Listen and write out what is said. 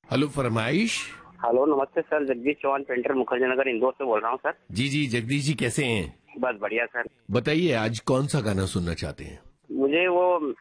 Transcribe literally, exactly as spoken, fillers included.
Hello फरमाइश। Hello नमस्ते sir, Jagdish Chauhan painter Mukherjee Nagar Indore से बोल रहा हूँ सर। जी जी जगदीश जी, कैसे हैं? बस बढ़िया सर। बताइए आज कौन सा गाना सुनना चाहते हैं? मुझे वो